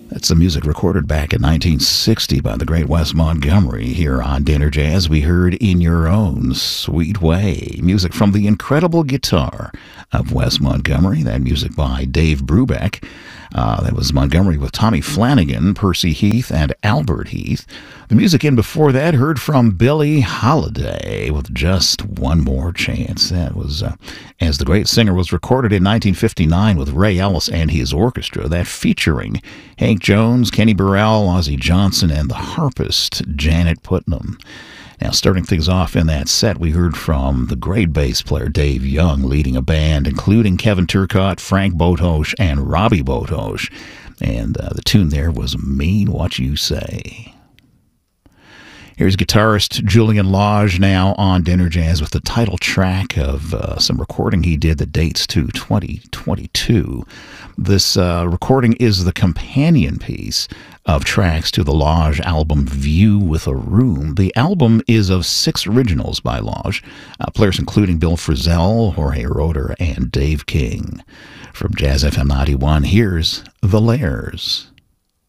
That's the music recorded back in 1960 by the great Wes Montgomery. Here on Dinner Jazz, we heard In Your Own Sweet Way, music from the incredible guitar of Wes Montgomery. That music by Dave Brubeck. That was Montgomery with Tommy Flanagan, Percy Heath, and Albert Heath. The music in before that heard from Billie Holiday with Just One More Chance. That was As the Great Singer was recorded in 1959 with Ray Ellis and his orchestra. That featuring Hank Jones, Kenny Burrell, Ozzie Johnson, and the harpist Janet Putnam. Now, starting things off in that set, we heard from the great bass player Dave Young leading a band, including Kevin Turcotte, Frank Botosh, and Robbie Botosh. And the tune there was Mean What You Say. Here's guitarist Julian Lage now on Dinner Jazz with the title track of some recording he did that dates to 2022. This recording is the companion piece of tracks to the Lage album View with a Room. The album is of 6 originals by Lage, players including Bill Frisell, Jorge Roeder, and Dave King. From Jazz FM 91, here's The Lairs.